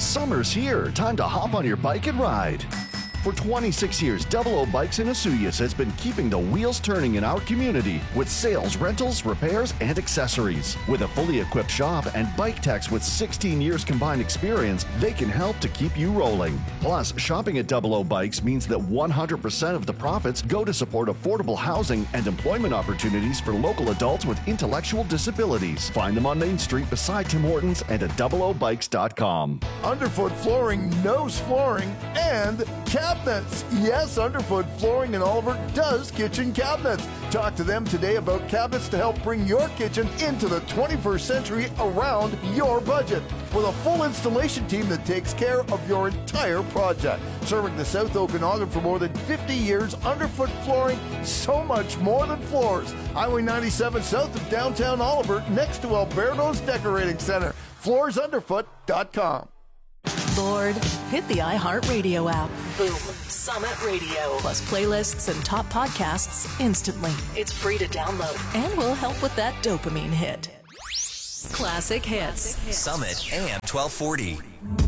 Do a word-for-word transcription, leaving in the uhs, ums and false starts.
Summer's here. Time to hop on your bike and ride. For twenty-six years, Double O Bikes in Osoyoos has been keeping the wheels turning in our community with sales, rentals, repairs, and accessories. With a fully equipped shop and bike techs with sixteen years combined experience, they can help to keep you rolling. Plus, shopping at Double O Bikes means that one hundred percent of the profits go to support affordable housing and employment opportunities for local adults with intellectual disabilities. Find them on Main Street beside Tim Hortons and at double o bikes dot com. Underfoot Flooring knows flooring and cabinets. Yes, Underfoot Flooring in Oliver does kitchen cabinets. Talk to them today about cabinets to help bring your kitchen into the twenty-first century around your budget. With a full installation team that takes care of your entire project. Serving the South Okanagan for more than fifty years, Underfoot Flooring, so much more than floors. Highway ninety-seven south of downtown Oliver, next to Alberto's Decorating Center. floors underfoot dot com. Lord, hit the iHeartRadio app. Boom. Summit Radio. Plus playlists and top podcasts instantly. It's free to download and will help with that dopamine hit. Classic hits. Summit A M twelve forty.